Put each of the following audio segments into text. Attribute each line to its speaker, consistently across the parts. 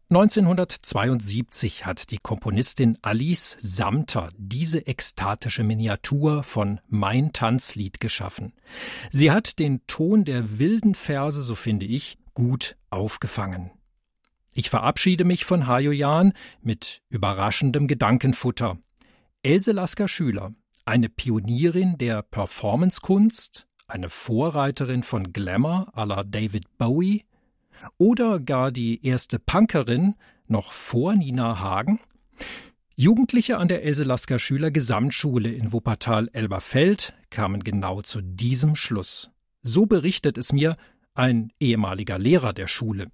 Speaker 1: 1972 hat die Komponistin Alice Samter diese ekstatische Miniatur von Mein Tanzlied geschaffen. Sie hat den Ton der wilden Verse, so finde ich, gut aufgefangen. Ich verabschiede mich von Hajo Jahn mit überraschendem Gedankenfutter. Else Lasker-Schüler, eine Pionierin der Performancekunst, eine Vorreiterin von Glamour à la David Bowie oder gar die erste Punkerin noch vor Nina Hagen? Jugendliche an der Else Lasker-Schüler Gesamtschule in Wuppertal-Elberfeld kamen genau zu diesem Schluss. So berichtet es mir ein ehemaliger Lehrer der Schule.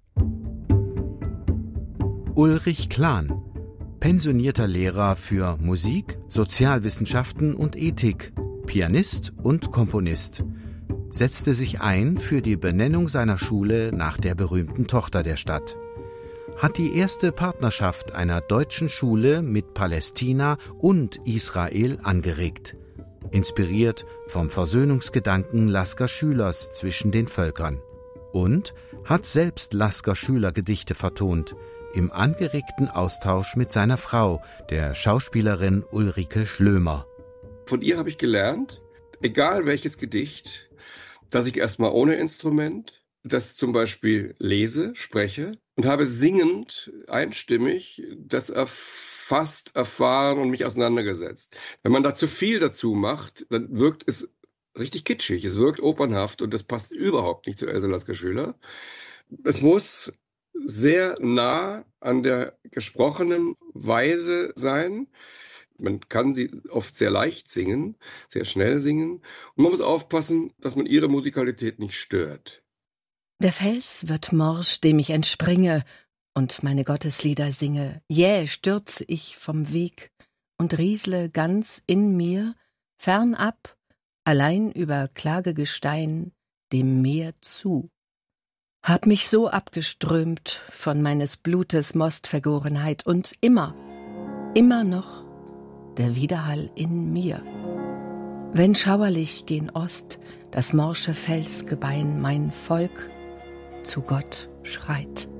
Speaker 2: Ulrich Klahn, pensionierter Lehrer für Musik, Sozialwissenschaften und Ethik, Pianist und Komponist, setzte sich ein für die Benennung seiner Schule nach der berühmten Tochter der Stadt, hat die erste Partnerschaft einer deutschen Schule mit Palästina und Israel angeregt, inspiriert vom Versöhnungsgedanken Lasker-Schülers zwischen den Völkern, und hat selbst Lasker-Schüler-Gedichte vertont, im angeregten Austausch mit seiner Frau, der Schauspielerin Ulrike Schlömer.
Speaker 3: Von ihr habe ich gelernt, egal welches Gedicht, dass ich erstmal ohne Instrument das zum Beispiel lese, spreche und habe singend, einstimmig, das erfasst, erfahren und mich auseinandergesetzt. Wenn man da zu viel dazu macht, dann wirkt es richtig kitschig, es wirkt opernhaft und das passt überhaupt nicht zu Else Lasker-Schüler. Es muss sehr nah an der gesprochenen Weise sein. Man kann sie oft sehr leicht singen, sehr schnell singen. Und man muss aufpassen, dass man ihre Musikalität nicht stört.
Speaker 4: Der Fels wird morsch, dem ich entspringe und meine Gotteslieder singe. Jäh stürz ich vom Weg und riesle ganz in mir, fernab, allein über Klagegestein, dem Meer zu. Hab mich so abgeströmt von meines Blutes Mostvergorenheit und immer noch der Widerhall in mir. Wenn schauerlich gen Ost das morsche Felsgebein mein Volk zu Gott schreit.